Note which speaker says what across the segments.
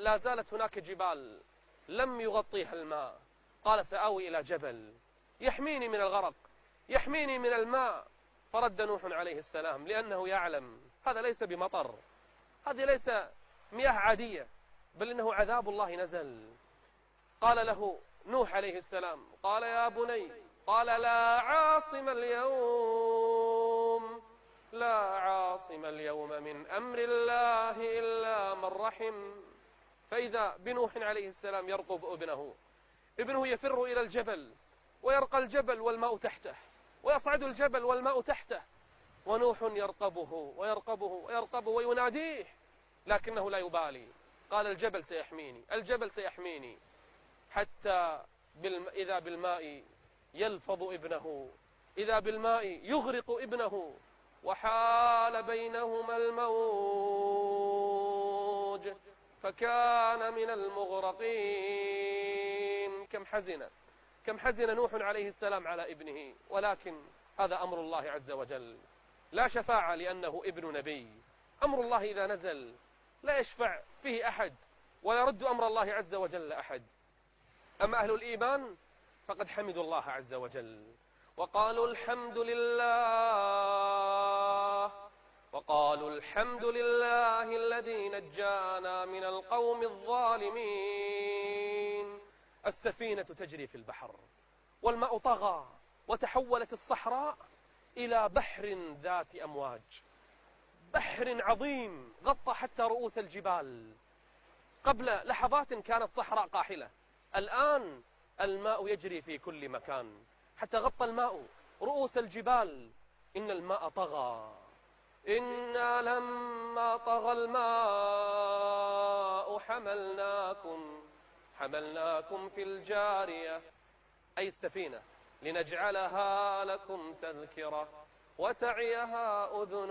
Speaker 1: لا زالت هناك جبال لم يغطيها الماء. قال سآوي إلى جبل يحميني من الغرق، يحميني من الماء. فرد نوح عليه السلام لأنه يعلم هذا ليس بمطر، هذه ليس مياه عادية، بل إنه عذاب الله نزل. قال له نوح عليه السلام، قال يا بني، قال لا عاصم اليوم، لا عاصم اليوم من أمر الله إلا من رحم. فإذا بنوح عليه السلام يرقب ابنه يفر إلى الجبل، ويرقى الجبل والماء تحته، ويصعد الجبل والماء تحته، ونوح يرقبه ويرقبه ويرقبه ويناديه، لكنه لا يبالي. قال الجبل سيحميني، الجبل سيحميني، حتى إذا بالماء يلفظ ابنه، إذا بالماء يغرق ابنه، وحال بينهما الموج فكان من المغرقين. كم حزن نوح عليه السلام على ابنه، ولكن هذا أمر الله عز وجل. لا شفاعة لأنه ابن نبي. أمر الله إذا نزل لا يشفع فيه أحد، ولا يرد أمر الله عز وجل أحد. أما أهل الإيمان فقد حمدوا الله عز وجل وقالوا الحمد لله، وقالوا الحمد لله الذي نجانا من القوم الظالمين. السفينة تجري في البحر، والماء طغى، وتحولت الصحراء إلى بحر ذات أمواج، بحر عظيم غطى حتى رؤوس الجبال. قبل لحظات كانت صحراء قاحلة، الآن الماء يجري في كل مكان، حتى غطى الماء رؤوس الجبال. إن الماء طغى، إنا لما طغى الماء حملناكم في الجارية، أي السفينة، لنجعلها لكم تذكرة وتعيها أذن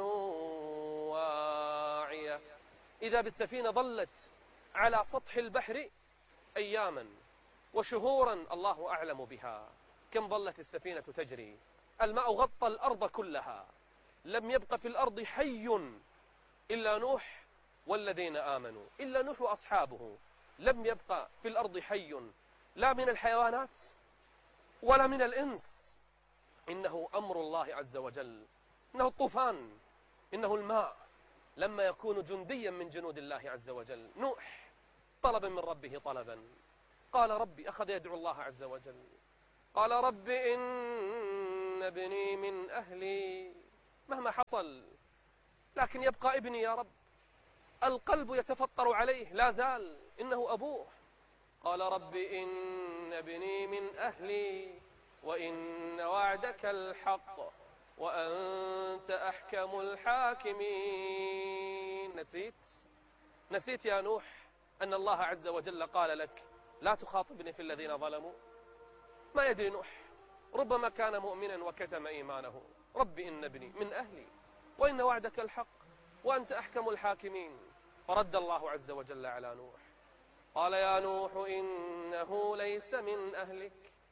Speaker 1: واعية. إذا بالسفينة ظلت على سطح البحر أياما وشهورا الله أعلم بها. كم ظلت السفينة تجري؟ الماء غطى الأرض كلها، لم يبق في الأرض حي إلا نوح والذين آمنوا، إلا نوح وأصحابه. لم يبق في الأرض حي، لا من الحيوانات ولا من الإنس. إنه أمر الله عز وجل، إنه الطوفان، إنه الماء، لما يكون جنديا من جنود الله عز وجل. نوح طلب من ربه طلبا، قال ربي، أخذ يدعو الله عز وجل، قال رب إن ابني من أهلي، مهما حصل لكن يبقى ابني يا رب، القلب يتفطر عليه لا زال، إنه أبوه. قال رب إن ابني من أهلي وإن وعدك الحق وأنت أحكم الحاكمين. نسيت يا نوح أن الله عز وجل قال لك لا تخاطبني في الذين ظلموا؟ ما يدري نوح، ربما كان مؤمنا وكتم إيمانه. رب إن ابني من أهلي وإن وعدك الحق وأنت أحكم الحاكمين. فرد الله عز وجل على نوح، قال يا نوح إنه ليس من أهلك،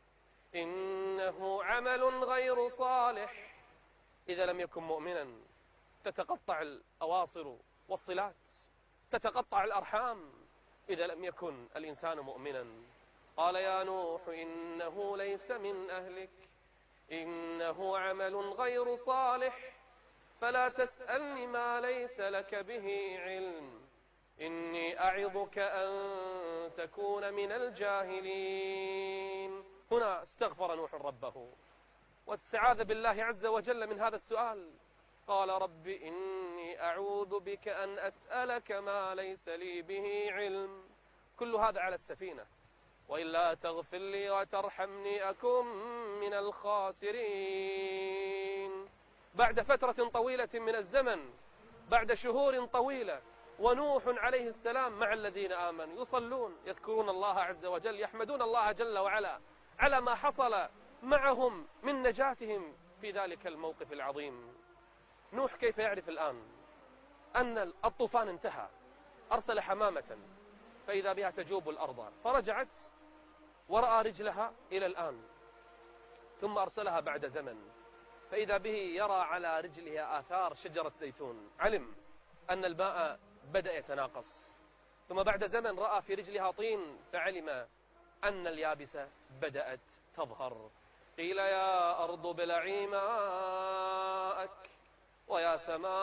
Speaker 1: إنه عمل غير صالح. إذا لم يكن مؤمنا تتقطع الأواصر والصلات، تتقطع الأرحام إذا لم يكن الإنسان مؤمنا. قال يا نوح إنه ليس من أهلك، إنه عمل غير صالح، فلا تسألني ما ليس لك به علم، إني أعظك أن تكون من الجاهلين. هنا استغفر نوح ربه واستعاذ بالله عز وجل من هذا السؤال. قال رب إني أعوذ بك أن أسألك ما ليس لي به علم. كل هذا على السفينة. وإلا تغفر لي وترحمني أكن من الخاسرين. بعد فترة طويلة من الزمن، بعد شهور طويلة، ونوح عليه السلام مع الذين آمنوا يصلون، يذكرون الله عز وجل، يحمدون الله جل وعلا على ما حصل معهم من نجاتهم في ذلك الموقف العظيم. نوح كيف يعرف الآن أن الطوفان انتهى؟ أرسل حمامة فإذا بها تجوب الأرض، فرجعت ورأى رجلها إلى الآن، ثم أرسلها بعد زمن فإذا به يرى على رجلها آثار شجرة زيتون. علم أن الماء بدأ يتناقص، ثم بعد زمن رأى في رجلها طين فعلم أن اليابس بدأت تظهر. قيل يا أرض ابلعي ماءك ويا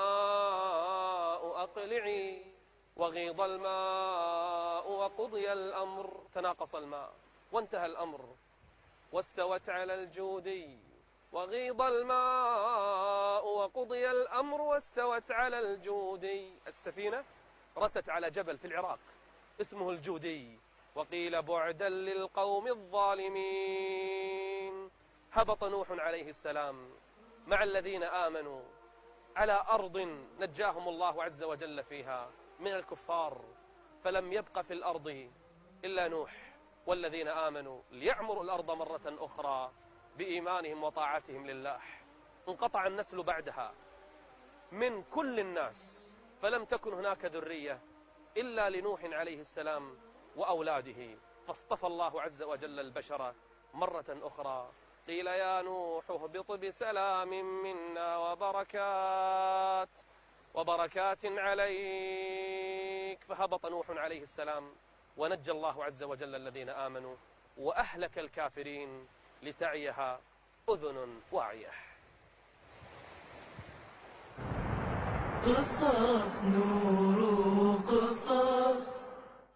Speaker 1: سماء أقلعي وغيض الماء وقضي الأمر. تناقص الماء وانتهى الأمر واستوت على الجودي. وغيض الماء وقضي الأمر واستوت على الجودي. السفينة رست على جبل في العراق اسمه الجودي. وقيل بعدا للقوم الظالمين. هبط نوح عليه السلام مع الذين آمنوا على أرض نجاهم الله عز وجل فيها من الكفار، فلم يبق في الأرض إلا نوح والذين آمنوا ليعمروا الأرض مرة أخرى بإيمانهم وطاعتهم لله. انقطع النسل بعدها من كل الناس، فلم تكن هناك ذرية إلا لنوح عليه السلام وأولاده، فاصطفى الله عز وجل البشر مرة أخرى. قيل يا نوح اهبط بسلام منا وبركات عليك. فهبط نوح عليه السلام ونجى الله عز وجل الذين آمنوا وأهلك الكافرين لتعيها أذن واعية.
Speaker 2: قصص نور قصص،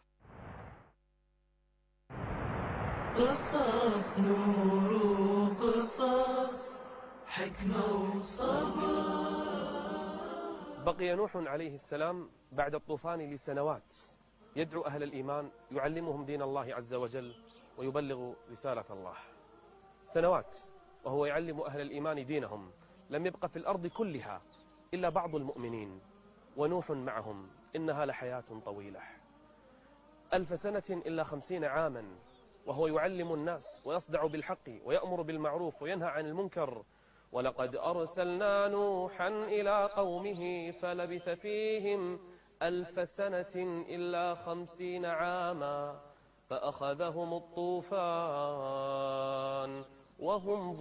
Speaker 2: قصص نور قصص، حكمة وصبر.
Speaker 1: بقي نوح عليه السلام بعد الطوفان لسنوات يدعو أهل الإيمان، يعلمهم دين الله عز وجل ويبلغ رسالة الله. سنوات وهو يعلم أهل الإيمان دينهم. لم يبق في الأرض كلها إلا بعض المؤمنين ونوح معهم. إنها لحياة طويلة، 1000 سنة إلا 50 عاما وهو يعلم الناس ويصدع بالحق ويأمر بالمعروف وينهى عن المنكر. ولقد أرسلنا نوحا إلى قومه فلبث فيهم 1000 سنة إلا 50 عاما فأخذهم الطوفان وهم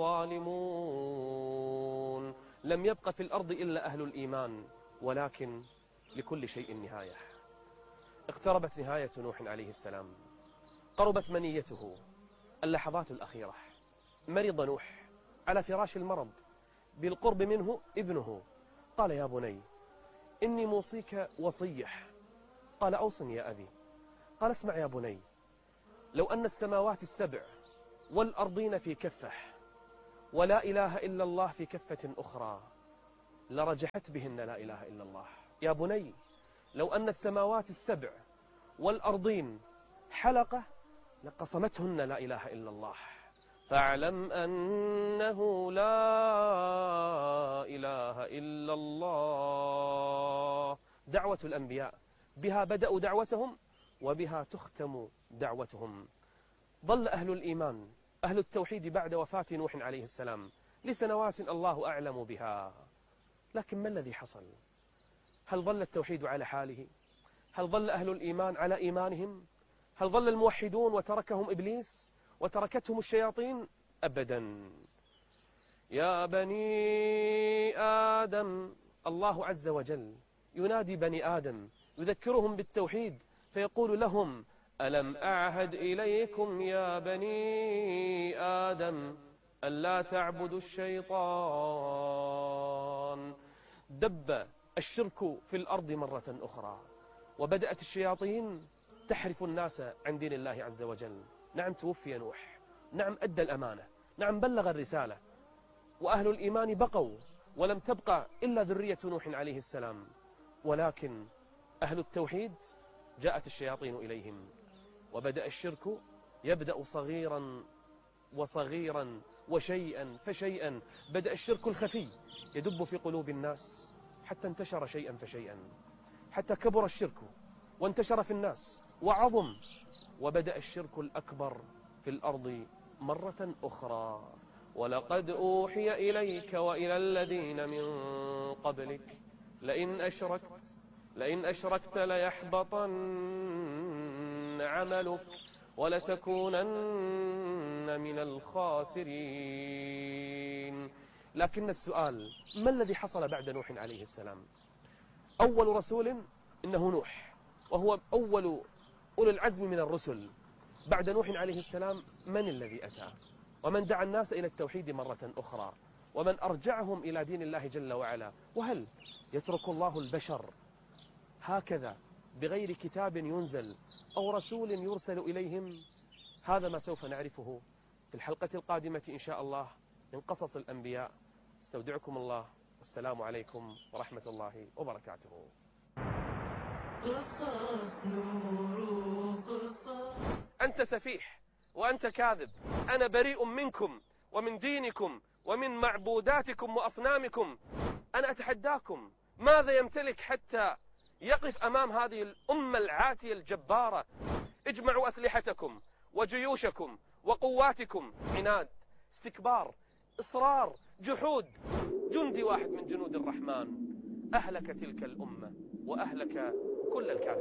Speaker 1: ظالمون. لم يبق في الأرض إلا أهل الإيمان، ولكن لكل شيء نهاية. اقتربت نهاية نوح عليه السلام، قربت منيته، اللحظات الأخيرة. مرض نوح على فراش المرض، بالقرب منه ابنه. قال يا بني إني موصيك وصية. قال أوصني يا أبي. قال اسمع يا بني، لو أن السماوات السبع والأرضين في كفة ولا إله إلا الله في كفة أخرى لرجحت بهن لا إله إلا الله. يا بني لو أن السماوات السبع والأرضين حلقة لقصمتهن لا إله إلا الله. فاعلم أنه لا إله إلا الله. دعوة الأنبياء بها بدأوا دعوتهم وبها تختم دعوتهم. ظل أهل الإيمان أهل التوحيد بعد وفاة نوح عليه السلام لسنوات الله أعلم بها. لكن ما الذي حصل؟ هل ظل التوحيد على حاله؟ هل ظل أهل الإيمان على إيمانهم؟ هل ظل الموحدون وتركهم إبليس وتركتهم الشياطين؟ أبدا. يا بني آدم، الله عز وجل ينادي بني آدم يذكرهم بالتوحيد فيقول لهم ألم أعهد إليكم يا بني آدم ألا تعبدوا الشيطان. دب الشرك في الأرض مرة أخرى وبدأت الشياطين تحرف الناس عن دين الله عز وجل. نعم توفي نوح، نعم أدى الأمانة، نعم بلغ الرسالة، وأهل الإيمان بقوا ولم تبقى إلا ذرية نوح عليه السلام. ولكن أهل التوحيد جاءت الشياطين إليهم وبدأ الشرك يبدأ صغيرا وصغيرا وشيئا فشيئا. بدأ الشرك الخفي يدب في قلوب الناس حتى انتشر شيئا فشيئا، حتى كبر الشرك وانتشر في الناس وعظم، وبدأ الشرك الأكبر في الأرض مرة أخرى. ولقد أوحي إليك وإلى الذين من قبلك لئن أشركت ليحبطن عملك ولتكونن من الخاسرين. لكن السؤال، ما الذي حصل بعد نوح عليه السلام؟ أول رسول إنه نوح، وهو أول أولي العزم من الرسل بعد نوح عليه السلام، من الذي أتى ومن دعا الناس إلى التوحيد مرة أخرى ومن أرجعهم إلى دين الله جل وعلا؟ وهل يترك الله البشر هكذا بغير كتاب ينزل أو رسول يرسل إليهم؟ هذا ما سوف نعرفه في الحلقة القادمة إن شاء الله من قصص الأنبياء. استودعكم الله، والسلام عليكم ورحمة الله وبركاته.
Speaker 2: قصص نور قصص.
Speaker 1: أنت سفيح وأنت كاذب، أنا بريء منكم ومن دينكم ومن معبوداتكم وأصنامكم. أنا أتحداكم، ماذا يمتلك حتى يقف أمام هذه الأمة العاتية الجبارة؟ اجمعوا أسلحتكم وجيوشكم وقواتكم. عناد، استكبار، إصرار، جحود. جندي واحد من جنود الرحمن أهلك تلك الأمة وأهلك كل الكافرين.